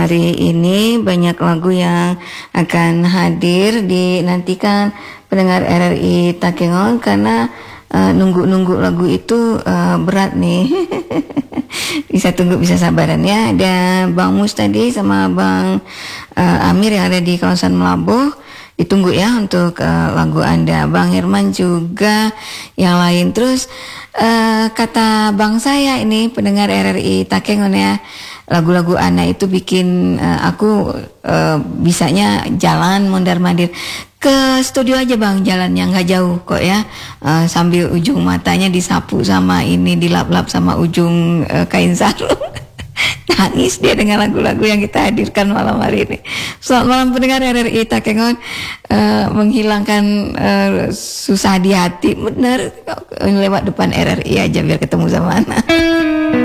hari ini banyak lagu yang akan hadir, dinantikan pendengar RRI Takengon karena nunggu-nunggu lagu itu berat nih. Bisa tunggu, bisa sabaran ya. Ada Bang Mus tadi sama Bang Amir yang ada di kawasan Melabuh. Ditunggu ya untuk lagu Anda. Bang Herman juga yang lain. Terus kata Bang saya ini pendengar RRI Takengon ya, lagu-lagu Anda itu bikin aku bisanya jalan mondar-mandir ke studio aja Bang, jalannya nggak jauh kok ya, sambil ujung matanya disapu sama ini, dilap-lap sama ujung kain sarung. Nangis dia dengan lagu-lagu yang kita hadirkan malam hari ini. Selamat malam pendengar RRI Takengon, menghilangkan susah di hati, bener lewat depan RRI aja biar ketemu sama anak.